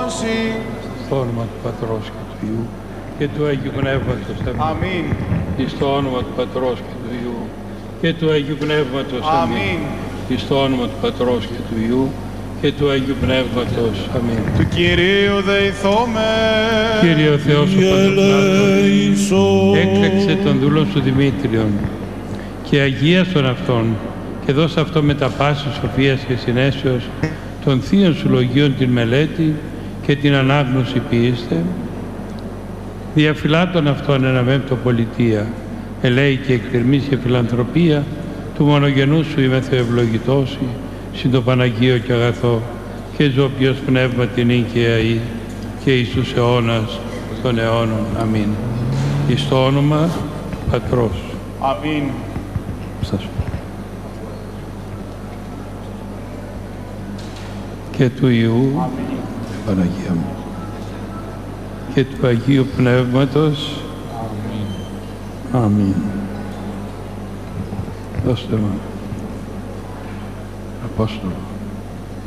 σώζει. Στο όνομα του Πατρός και του Υιού και του Αγίου Πνεύματος. Αμήν. Εις το όνομα του Πατρός και του Υιού και του Αγίου Πνεύματος. Αμήν. Εις το όνομα του Πατρός και του Υιού και του Αγίου Πνεύματος. Αμήν. Του Κυρίου δεηθώμε. Κύριε ο Θεός ο Παντοκράτορης, έκλεξε τον δούλον σου Δημήτριον και αγίασον αυτόν και δώσε αυτό με τα πάση σοφίας και συνέσεως των θείων σου λογίων την μελέτη και την ανάγνωση ποιήστε. Διαφυλάτων αυτόν εναβέμπτω πολιτεία, ελέη και εκκληρμής και φιλανθρωπία του μονογενού σου είμαι θεοευλογητώσει, συν το Παναγίο και αγαθό και ζωοποιός πνεύμα την ίν και αή και εις τους αιώνας των αιώνων. Αμήν. Εις το όνομα Πατρός. Αμήν. Σας. Και του Υιού, Παναγία μου, και του Αγίου Πνεύματος. Αμήν. Αμήν. Δώστε μου. Απόστολο.